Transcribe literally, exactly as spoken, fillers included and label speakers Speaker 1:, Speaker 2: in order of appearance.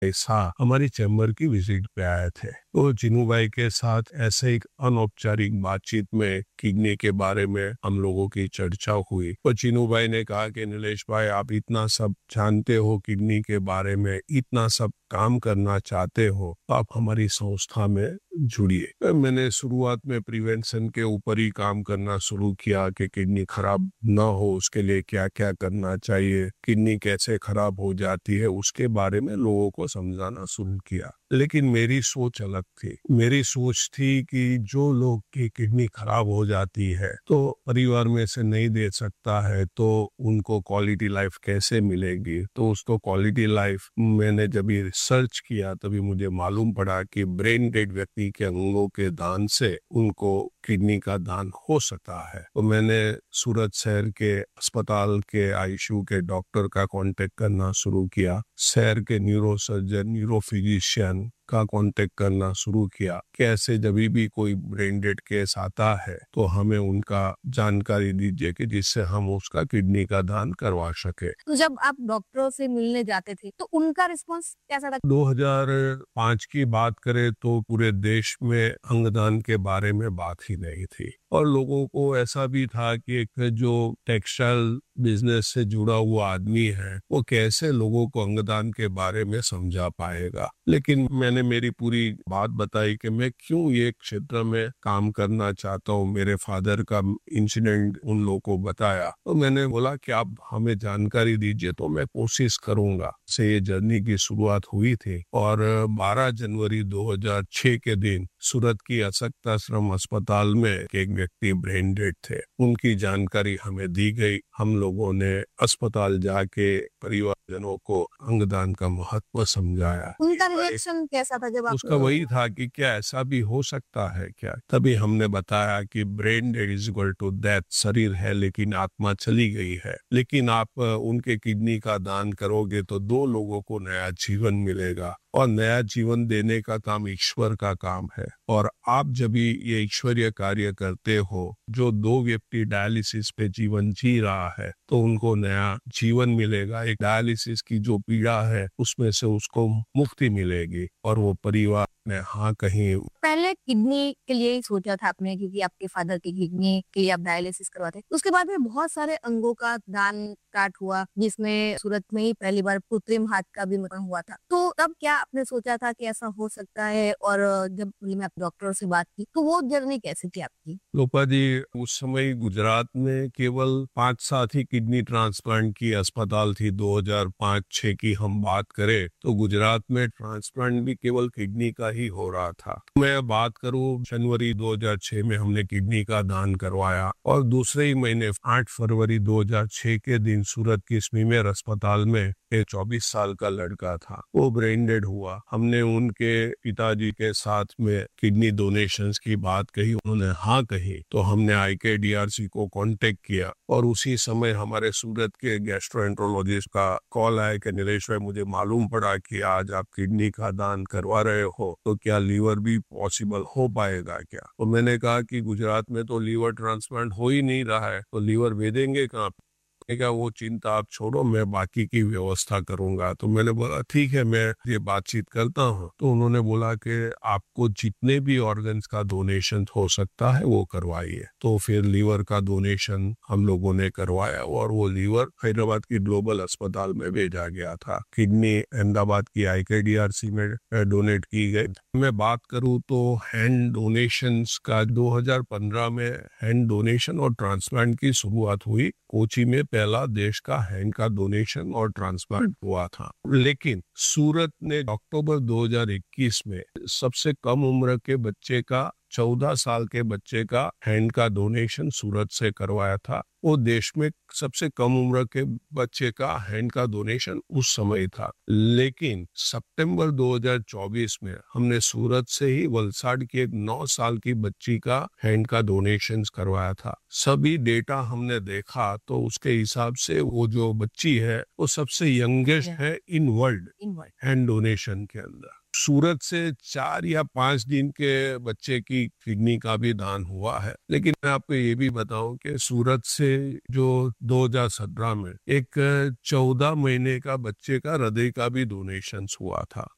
Speaker 1: ऐसा हमारी चैम्बर की विजिट पे आए थे। तो चिनू भाई के साथ ऐसे एक अनौपचारिक बातचीत में किडनी के बारे में हम लोगों की चर्चा हुई। तो चिनू भाई ने कहा कि नीलेश भाई, आप इतना सब जानते हो किडनी के बारे में, इतना सब काम करना चाहते हो, तो आप हमारी संस्था में जुड़िए। मैंने शुरुआत में प्रिवेंशन के ऊपर ही काम करना शुरू किया कि किडनी खराब ना हो उसके लिए क्या क्या करना चाहिए, किडनी कैसे खराब हो जाती है उसके बारे में लोगों को समझाना शुरू किया। लेकिन मेरी सोच अलग थी। मेरी सोच थी कि जो लोग की किडनी खराब हो जाती है तो परिवार में से नहीं दे सकता है, तो उनको क्वालिटी लाइफ कैसे मिलेगी। तो उसको क्वालिटी लाइफ मैंने जब ये रिसर्च किया तभी मुझे मालूम पड़ा कि ब्रेन डेड व्यक्ति के अंगों के दान से उनको किडनी का दान हो सकता है। तो मैंने सूरत शहर के अस्पताल के आईसीयू के डॉक्टर का कांटेक्ट करना शुरू किया, शहर के न्यूरो सर्जन, न्यूरो फिजिशियन का कांटेक्ट करना शुरू किया। कैसे जब भी कोई ब्रेन डेड केस आता है तो हमें उनका जानकारी दीजिए कि जिससे हम उसका किडनी का दान करवा सके।
Speaker 2: तो जब आप डॉक्टरों से मिलने जाते थे तो उनका रिस्पांस कैसा था?
Speaker 1: दो हज़ार पाँच की बात करें तो पूरे देश में अंगदान के बारे में बात ही नहीं थी, और लोगों को ऐसा भी था कि एक जो टेक्सटाइल बिजनेस से जुड़ा हुआ आदमी है वो कैसे लोगों को अंगदान के बारे में समझा पाएगा। लेकिन मैंने मेरी पूरी बात बताई कि मैं क्यों ये क्षेत्र में काम करना चाहता हूँ। मेरे फादर का इंसिडेंट उन लोगों को बताया तो मैंने बोला कि आप हमें जानकारी दीजिए तो मैं कोशिश करूंगा। से ये जर्नी की शुरुआत हुई थी, और बारह जनवरी दो हज़ार छह के दिन सूरत की अशक्त आश्रम अस्पताल में एक व्यक्ति ब्रेन डेड थे। उनकी जानकारी हमें दी गई। हम लोगों ने अस्पताल जाके परिवारजनों को अंगदान का महत्व समझाया।
Speaker 2: उनका रिएक्शन कैसा था जब आप?
Speaker 1: उसका वही था कि क्या ऐसा भी हो सकता है क्या। तभी हमने बताया कि brain dead is equal to death, शरीर है लेकिन आत्मा चली गई है। लेकिन आप उनके किडनी का दान करोगे तो दो लोगों को नया जीवन मिलेगा, और नया जीवन देने का काम ईश्वर का काम है। और आप जब भी ये ईश्वरीय कार्य करते हो, जो दो व्यक्ति डायलिसिस पे जीवन जी रहा है तो उनको नया जीवन मिलेगा। एक डायलिसिस की जो पीड़ा है उसमें से उसको मुक्ति मिलेगी, और वो परिवार ने हाँ कहीं।
Speaker 2: पहले किडनी के लिए ही सोचा था आपने, क्योंकि आपके फादर की किडनी के लिए आप डायलिसिस करवाते। उसके बाद में बहुत सारे अंगों का दान स्टार्ट हुआ, जिसमें सूरत में ही पहली बार कृत्रिम हाथ का भी मरण हुआ था। तो तब क्या आपने सोचा था कि ऐसा हो सकता है? और जब मैं आप डॉक्टर से बात की तो वो जर्नी कैसी थी आपकी?
Speaker 1: लोपा जी, उस समय गुजरात में केवल पांच सात ही किडनी ट्रांसप्लांट की अस्पताल थी। दो हज़ार पाँच छह की हम बात करें तो गुजरात में ट्रांसप्लांट भी केवल किडनी का ही हो रहा था। मैं बात करूं, जनवरी दो हज़ार छह में हमने किडनी का दान करवाया, और दूसरे ही महीने आठ फरवरी दो हज़ार छह के दिन सूरत की स्मीमेर अस्पताल में एक चौबीस साल का लड़का था, वो ब्रेन डेड हुआ। हमने उनके पिताजी के साथ में किडनी डोनेशंस की बात कही, उन्होंने हाँ कही। तो हमने आईकेडीआरसी को कांटेक्ट किया, और उसी समय हमारे सूरत के गैस्ट्रोएंट्रोलॉजिस्ट का कॉल आया कि नीलेश भाई, मुझे मालूम पड़ा कि आज आप किडनी का दान करवा रहे हो, तो क्या लीवर भी पॉसिबल हो पाएगा क्या। तो मैंने कहा कि गुजरात में तो लीवर ट्रांसप्लांट हो ही नहीं रहा है, तो लीवर भेजेंगे कहाँ। क्या वो चिंता आप छोड़ो, मैं बाकी की व्यवस्था करूंगा। तो मैंने बोला ठीक है, मैं ये बातचीत करता हूँ। तो उन्होंने बोला कि आपको जितने भी ऑर्गन्स का डोनेशन हो सकता है वो करवाइए। तो फिर लीवर का डोनेशन हम लोगों ने करवाया, और वो लीवर हैदराबाद की ग्लोबल अस्पताल में भेजा गया था। किडनी अहमदाबाद की आईकेडीआरसी में डोनेट की गई। मैं बात करूँ तो हैंड डोनेशन का दो हज़ार पंद्रह में हैंड डोनेशन और ट्रांसप्लांट की शुरुआत हुई। कोची में पहला देश का हैंड का डोनेशन और ट्रांसप्लांट हुआ था। लेकिन सूरत ने अक्टूबर दो हज़ार इक्कीस में सबसे कम उम्र के बच्चे का, चौदह साल के बच्चे का हैंड का डोनेशन सूरत से करवाया था। वो देश में सबसे कम उम्र के बच्चे का हैंड का डोनेशन उस समय था। लेकिन सितंबर दो हज़ार चौबीस में हमने सूरत से ही वलसाड की एक नौ साल की बच्ची का हैंड का डोनेशन करवाया था। सभी डेटा हमने देखा तो उसके हिसाब से वो जो बच्ची है वो सबसे यंगेस्ट है इन वर्ल्ड हैंड डोनेशन के अंदर। सूरत से चार या पांच दिन के बच्चे की किडनी का भी दान हुआ है। लेकिन मैं आपको ये भी बताऊं कि सूरत से जो दो हज़ार सत्रह में एक चौदह महीने का बच्चे का हृदय का भी डोनेशन हुआ था।